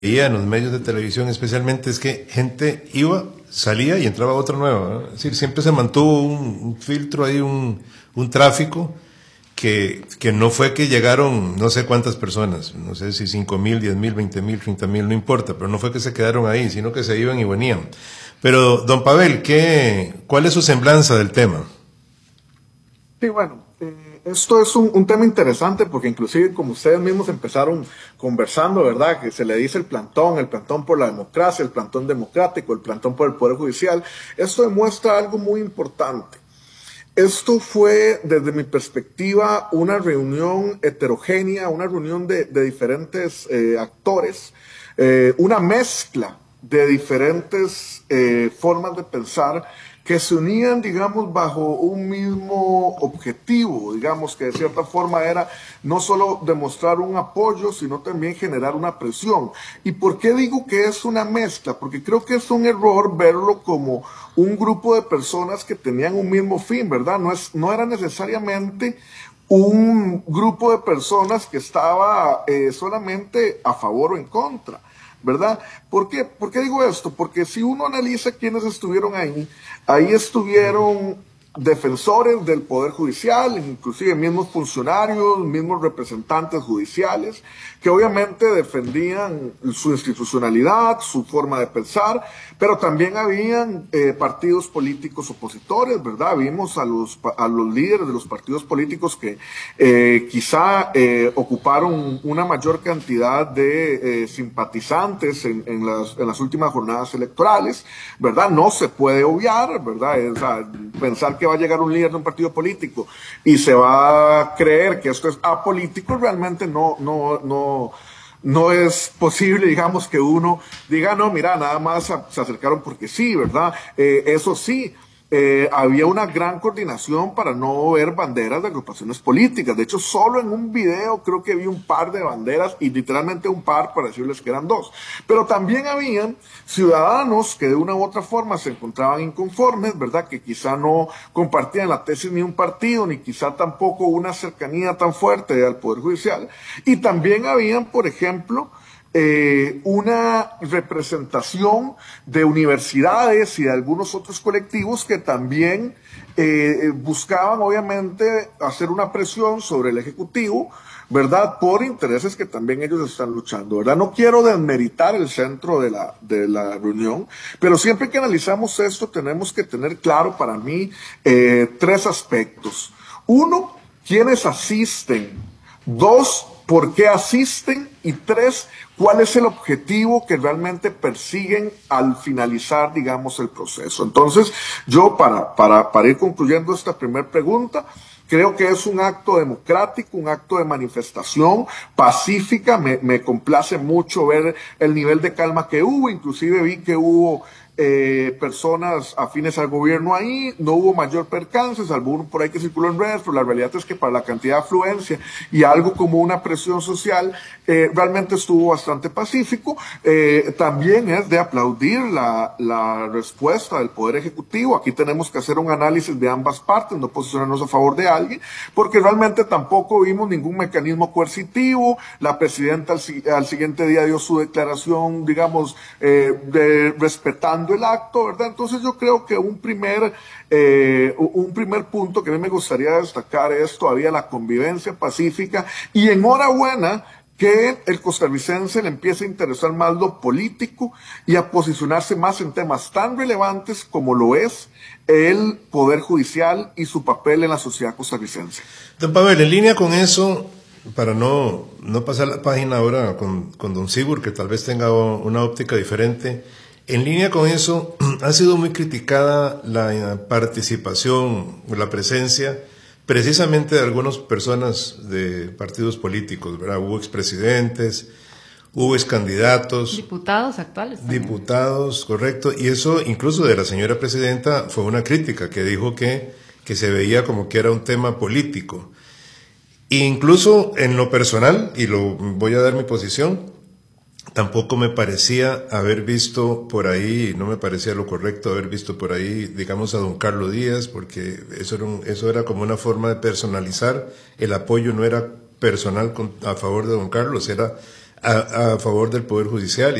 veía en los medios de televisión especialmente es que gente iba, salía y entraba otra nueva, ¿no? Es decir, siempre se mantuvo un filtro ahí, un tráfico que no fue que llegaron no sé cuántas personas, no sé si 5,000, 10,000, 20,000, 30,000, no importa, pero no fue que se quedaron ahí, sino que se iban y venían. Pero, don Pavel, ¿cuál es su semblanza del tema? Sí, bueno, esto es un tema interesante porque inclusive como ustedes mismos empezaron conversando, ¿verdad? Que se le dice el plantón por la democracia, el plantón democrático, el plantón por el Poder Judicial. Esto demuestra algo muy importante. Esto fue, desde mi perspectiva, una reunión heterogénea, una reunión de diferentes actores, una mezcla de diferentes formas de pensar que se unían, digamos, bajo un mismo objetivo, digamos, que de cierta forma era no solo demostrar un apoyo, sino también generar una presión. ¿Y por qué digo que es una mezcla? Porque creo que es un error verlo como un grupo de personas que tenían un mismo fin, ¿verdad? No era necesariamente un grupo de personas que estaba solamente a favor o en contra, ¿verdad? ¿Por qué digo esto? Porque si uno analiza quiénes estuvieron ahí estuvieron defensores del Poder Judicial, inclusive mismos funcionarios, mismos representantes judiciales, que obviamente defendían su institucionalidad, su forma de pensar, pero también habían partidos políticos opositores, ¿verdad? Vimos a los líderes de los partidos políticos que quizá ocuparon una mayor cantidad de simpatizantes en las últimas jornadas electorales, ¿verdad? No se puede obviar, ¿verdad? Pensar que va a llegar un líder de un partido político y se va a creer que esto es apolítico, realmente no es posible, digamos, que uno diga, no, mira, nada más se acercaron porque sí, ¿verdad? Eso sí, había una gran coordinación para no ver banderas de agrupaciones políticas. De hecho, solo en un video creo que vi un par de banderas y literalmente un par para decirles que eran dos. Pero también habían ciudadanos que de una u otra forma se encontraban inconformes, ¿verdad? Que quizá no compartían la tesis ni un partido, ni quizá tampoco una cercanía tan fuerte al Poder Judicial. Y también habían, por ejemplo, una representación de universidades y de algunos otros colectivos que también buscaban obviamente hacer una presión sobre el Ejecutivo, ¿verdad? Por intereses que también ellos están luchando, ¿verdad? No quiero desmeritar el centro de la reunión, pero siempre que analizamos esto tenemos que tener claro para mí tres aspectos. Uno, ¿quiénes asisten? Dos, ¿por qué asisten? Y tres, ¿cuál es el objetivo que realmente persiguen al finalizar, digamos, el proceso? Entonces, yo para ir concluyendo esta primera pregunta, creo que es un acto democrático, un acto de manifestación pacífica. Me complace mucho ver el nivel de calma que hubo, inclusive vi que hubo personas afines al gobierno ahí, no hubo mayor percance, salvo uno por ahí que circuló en redes, pero la realidad es que para la cantidad de afluencia y algo como una presión social, realmente estuvo bastante pacífico. También es de aplaudir la respuesta del Poder Ejecutivo. Aquí tenemos que hacer un análisis de ambas partes, no posicionarnos a favor de alguien, porque realmente tampoco vimos ningún mecanismo coercitivo. La presidenta al siguiente día dio su declaración, digamos, respetando el acto, ¿verdad? Entonces yo creo que un primer punto que a mí me gustaría destacar es todavía la convivencia pacífica y enhorabuena que el costarricense le empiece a interesar más lo político y a posicionarse más en temas tan relevantes como lo es el Poder Judicial y su papel en la sociedad costarricense. Don Pavel, en línea con eso, para no pasar la página ahora con don Sigur, que tal vez tenga una óptica diferente, en línea con eso, ha sido muy criticada la participación, la presencia, precisamente de algunas personas de partidos políticos, ¿verdad? Hubo expresidentes, hubo excandidatos. Diputados actuales también. Diputados, correcto. Y eso, incluso de la señora presidenta, fue una crítica que dijo que se veía como que era un tema político. E incluso en lo personal, y lo voy a dar mi posición, tampoco me parecía haber visto por ahí, no me parecía lo correcto haber visto por ahí, digamos, a don Carlos Díaz, porque eso era como una forma de personalizar. El apoyo no era personal a favor de don Carlos, era a favor del Poder Judicial.